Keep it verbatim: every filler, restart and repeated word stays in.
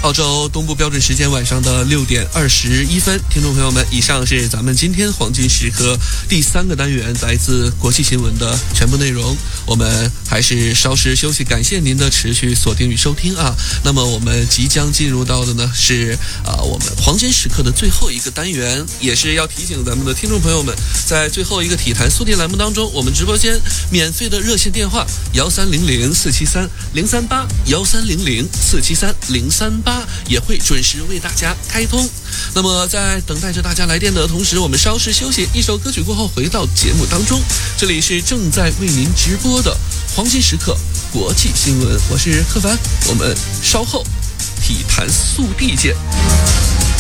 澳洲东部标准时间晚上的六点二十一分，听众朋友们，以上是咱们今天黄金时刻第三个单元来自国际新闻的全部内容。我们还是稍事休息，感谢您的持续锁定与收听啊。那么我们即将进入到的呢是啊我们黄金时刻的最后一个单元，也是要提醒咱们的听众朋友们，在最后一个体坛速递栏目当中，我们直播间免费的热线电话幺三零零四七三零三八幺三零零四七三零三八也会准时为大家开通。那么在等待着大家来电的同时，我们稍事休息，一首歌曲过后回到节目当中。这里是正在为您直播的黄金时刻国际新闻，我是柯凡，我们稍后体坛速递见。